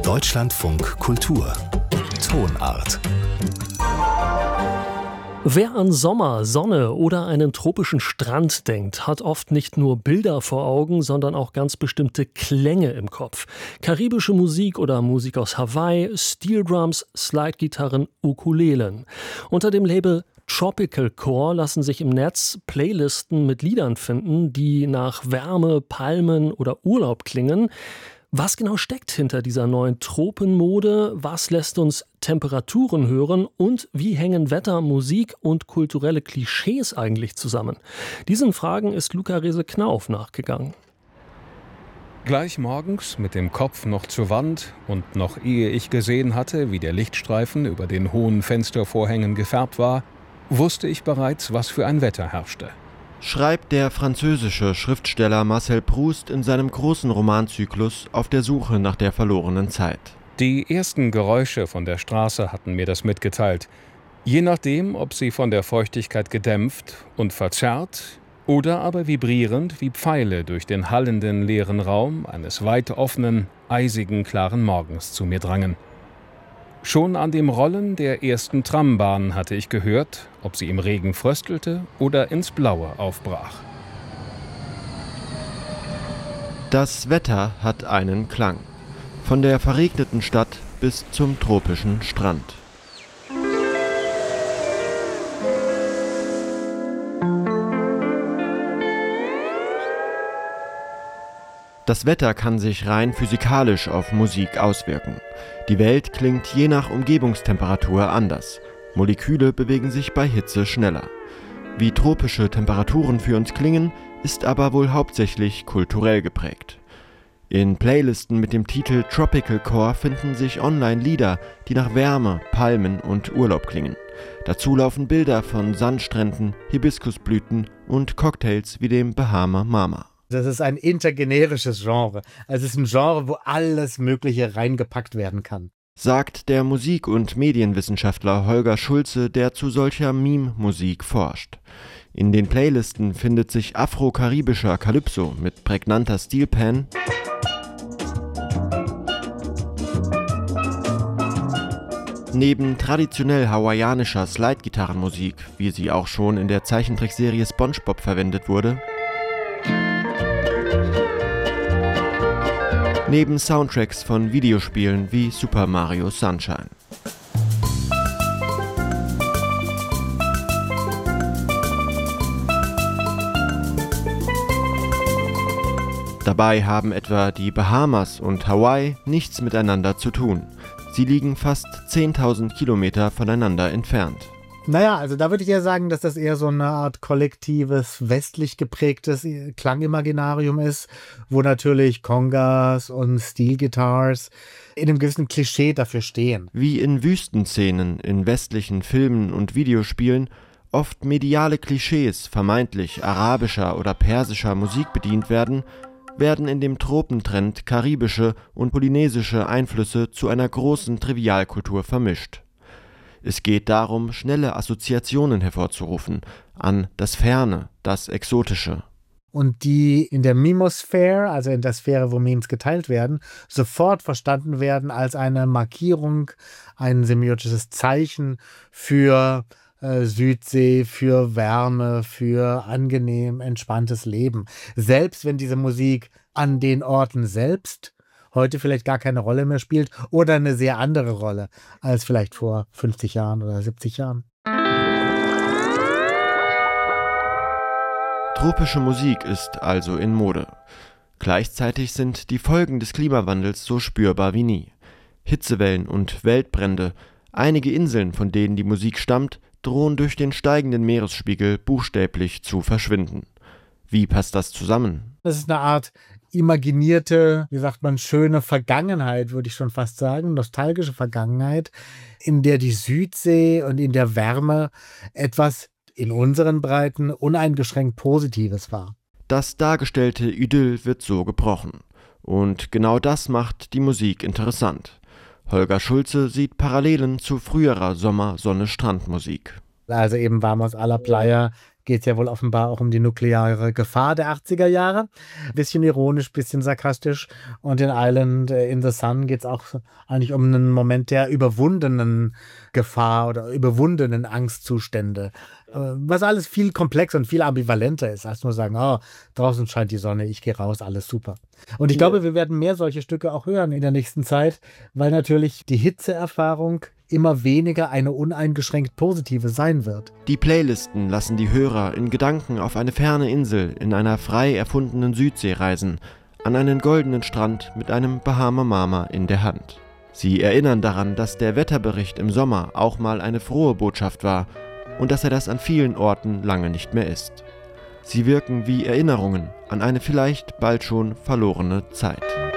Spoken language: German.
Deutschlandfunk Kultur Tonart. Wer an Sommer, Sonne oder einen tropischen Strand denkt, hat oft nicht nur Bilder vor Augen, sondern auch ganz bestimmte Klänge im Kopf. Karibische Musik oder Musik aus Hawaii, Steeldrums, Slidegitarren, Ukulelen. Unter dem Label Tropical Core lassen sich im Netz Playlisten mit Liedern finden, die nach Wärme, Palmen oder Urlaub klingen. Was genau steckt hinter dieser neuen Tropenmode? Was lässt uns Temperaturen hören? Und wie hängen Wetter, Musik und kulturelle Klischees eigentlich zusammen? Diesen Fragen ist Luca Rese-Knauf nachgegangen. Gleich morgens mit dem Kopf noch zur Wand und noch ehe ich gesehen hatte, wie der Lichtstreifen über den hohen Fenstervorhängen gefärbt war, wusste ich bereits, was für ein Wetter herrschte. Schreibt der französische Schriftsteller Marcel Proust in seinem großen Romanzyklus Auf der Suche nach der verlorenen Zeit. Die ersten Geräusche von der Straße hatten mir das mitgeteilt. Je nachdem, ob sie von der Feuchtigkeit gedämpft und verzerrt oder aber vibrierend wie Pfeile durch den hallenden leeren Raum eines weit offenen, eisigen, klaren Morgens zu mir drangen. Schon an dem Rollen der ersten Trambahn hatte ich gehört, ob sie im Regen fröstelte oder ins Blaue aufbrach. Das Wetter hat einen Klang. Von der verregneten Stadt bis zum tropischen Strand. Das Wetter kann sich rein physikalisch auf Musik auswirken. Die Welt klingt je nach Umgebungstemperatur anders. Moleküle bewegen sich bei Hitze schneller. Wie tropische Temperaturen für uns klingen, ist aber wohl hauptsächlich kulturell geprägt. In Playlisten mit dem Titel Tropical Core finden sich online Lieder, die nach Wärme, Palmen und Urlaub klingen. Dazu laufen Bilder von Sandstränden, Hibiskusblüten und Cocktails wie dem Bahama Mama. Das ist ein intergenerisches Genre. Also es ist ein Genre, wo alles Mögliche reingepackt werden kann. Sagt der Musik- und Medienwissenschaftler Holger Schulze, der zu solcher Meme-Musik forscht. In den Playlisten findet sich afro-karibischer Calypso mit prägnanter Steelpan, neben traditionell hawaiianischer Slide-Gitarrenmusik, wie sie auch schon in der Zeichentrickserie SpongeBob verwendet wurde, neben Soundtracks von Videospielen wie Super Mario Sunshine. Dabei haben etwa die Bahamas und Hawaii nichts miteinander zu tun. Sie liegen fast 10.000 Kilometer voneinander entfernt. Naja, also da würde ich ja sagen, dass das eher so eine Art kollektives, westlich geprägtes Klangimaginarium ist, wo natürlich Congas und Steel-Guitars in einem gewissen Klischee dafür stehen. Wie in Wüstenszenen in westlichen Filmen und Videospielen oft mediale Klischees vermeintlich arabischer oder persischer Musik bedient werden, werden in dem Tropentrend karibische und polynesische Einflüsse zu einer großen Trivialkultur vermischt. Es geht darum, schnelle Assoziationen hervorzurufen an das Ferne, das Exotische. Und die in der Memosphere, also in der Sphäre, wo Memes geteilt werden, sofort verstanden werden als eine Markierung, ein semiotisches Zeichen für Südsee, für Wärme, für angenehm, entspanntes Leben. Selbst wenn diese Musik an den Orten selbst heute vielleicht gar keine Rolle mehr spielt oder eine sehr andere Rolle als vielleicht vor 50 Jahren oder 70 Jahren. Tropische Musik ist also in Mode. Gleichzeitig sind die Folgen des Klimawandels so spürbar wie nie. Hitzewellen und Waldbrände, einige Inseln, von denen die Musik stammt, drohen durch den steigenden Meeresspiegel buchstäblich zu verschwinden. Wie passt das zusammen? Das ist eine Art imaginierte, wie sagt man, schöne Vergangenheit, würde ich schon fast sagen, nostalgische Vergangenheit, in der die Südsee und in der Wärme etwas in unseren Breiten uneingeschränkt Positives war. Das dargestellte Idyll wird so gebrochen. Und genau das macht die Musik interessant. Holger Schulze sieht Parallelen zu früherer Sommer-Sonne-Strand-Musik. Also eben Vamos a la Playa geht es ja wohl offenbar auch um die nukleare Gefahr der 80er Jahre. Bisschen ironisch, bisschen sarkastisch. Und in Island in the Sun geht es auch eigentlich um einen Moment der überwundenen Gefahr oder überwundenen Angstzustände. Was alles viel komplexer und viel ambivalenter ist, als nur sagen, oh, draußen scheint die Sonne, ich gehe raus, alles super. Und ich glaube, wir werden mehr solche Stücke auch hören in der nächsten Zeit, weil natürlich die Hitzeerfahrung immer weniger eine uneingeschränkt positive sein wird. Die Playlisten lassen die Hörer in Gedanken auf eine ferne Insel in einer frei erfundenen Südsee reisen, an einen goldenen Strand mit einem Bahama Mama in der Hand. Sie erinnern daran, dass der Wetterbericht im Sommer auch mal eine frohe Botschaft war und dass er das an vielen Orten lange nicht mehr ist. Sie wirken wie Erinnerungen an eine vielleicht bald schon verlorene Zeit.